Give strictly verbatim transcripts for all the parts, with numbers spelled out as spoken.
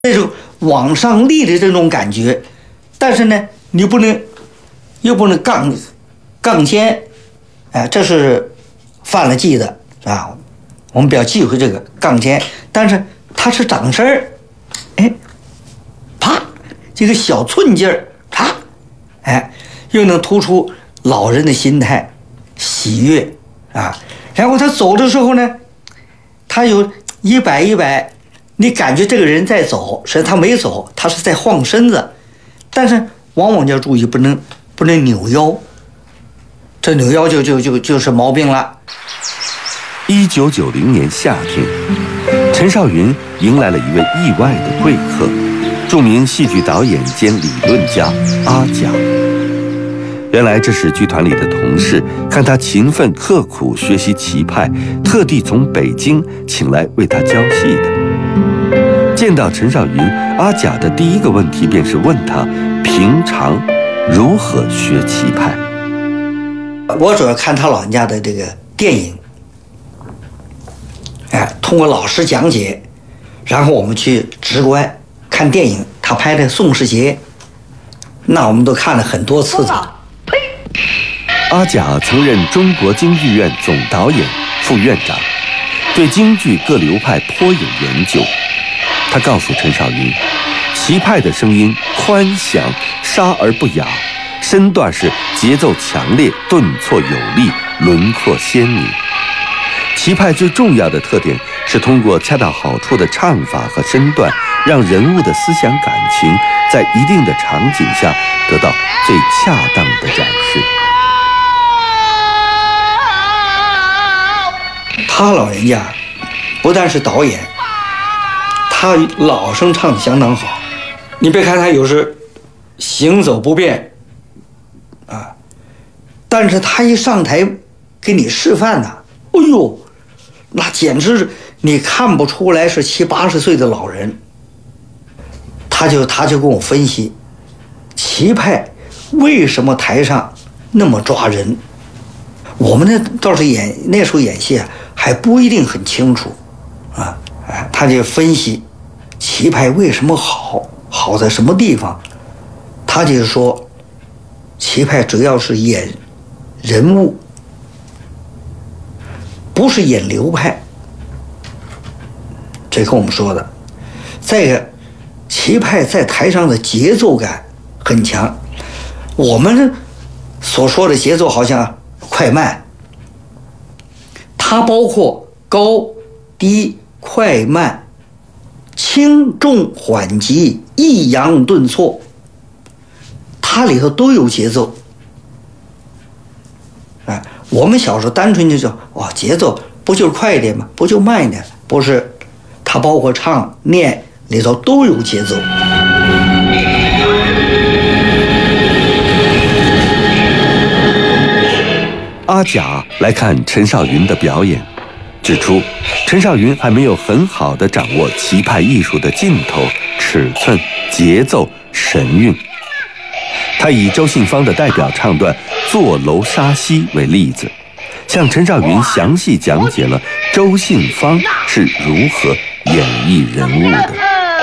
那种往上立的这种感觉，但是呢，你不能又不能杠杠尖，哎，这是犯了忌的啊。我们比较忌讳这个杠尖，但是它是掌声儿，哎，啪，这个小寸劲儿，啪，哎，又能突出老人的心态喜悦啊。然后他走的时候呢，他有一摆一摆。你感觉这个人在走，实际上他没走，他是在晃身子，但是往往要注意，不能不能扭腰，这扭腰就就就就是毛病了。 一九九零年夏天，陈少云迎来了一位意外的贵客，著名戏剧导演兼理论家阿甲。原来这是剧团里的同事，看他勤奋刻苦学习棋派，特地从北京请来为他教戏的。见到陈少云，阿甲的第一个问题便是问他平常如何学棋派。 我主要看他老人家的这个电影，哎，通过老师讲解，然后我们去直观看电影，他拍的《宋世杰》，那我们都看了很多次的。 阿甲曾任中国京剧院总导演、副院长，对京剧各流派颇有研究。他告诉陈少云，棋派的声音宽响，沙而不哑，身段是节奏强烈，顿挫有力，轮廓鲜明。棋派最重要的特点是通过恰到好处的唱法和身段，让人物的思想感情在一定的场景下得到最恰当的展示。 他老人家不但是导演，他老生唱得相当好。你别看他有时行走不便啊，但是他一上台给你示范呐、啊，哎呦，那简直你看不出来是七八十岁的老人。他就他就跟我分析，棋派为什么台上那么抓人。我们呢倒是演那时候演戏啊还不一定很清楚啊，哎，他就分析棋派为什么好，好在什么地方。他就是说，棋派主要是演人物，不是演流派。这跟我们说的。再一个，棋派在台上的节奏感很强。我们所说的节奏好像快慢，它包括高低快慢、轻重缓急、抑扬顿挫，它里头都有节奏。哎，我们小时候单纯就说哇，节奏不就是快一点吗？不就慢一点？不是，它包括唱念里头都有节奏。 阿甲来看陈少云的表演，指出陈少云还没有很好地掌握棋派艺术的劲头、尺寸、节奏、神韵。他以周信芳的代表唱段《坐楼杀西》为例子，向陈少云详细讲解了周信芳是如何演绎人物的。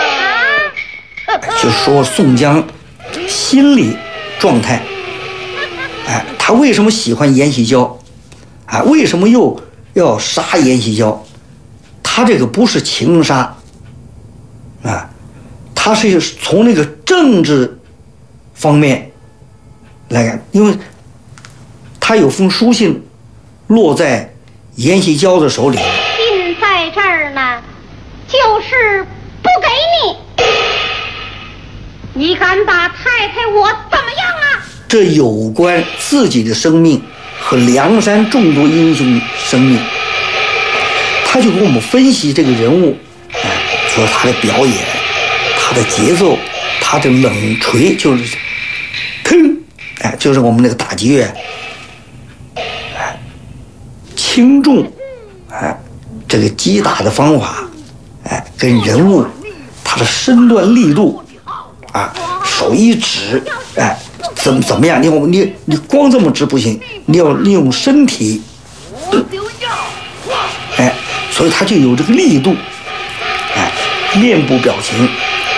就说宋江心理状态，哎，他为什么喜欢阎锡交？啊，为什么又要杀阎锡交？他这个不是情杀，啊，他是从那个政治方面来看，因为他有封书信落在阎锡交的手里。 信在这儿呢，就是不给你。你敢把太太我怎么样啊？ 这有关自己的生命和梁山众多英雄生命。他就给我们分析这个人物，哎，说他的表演，他的节奏，他的冷锤就是砰，哎，就是我们那个打击乐，哎，轻重，哎，这个击打的方法，哎，跟人物他的身段力度，啊，手一指，哎，怎么怎么样？你你你光这么指不行，你要利用身体，哎，所以他就有这个力度，哎， 面部表情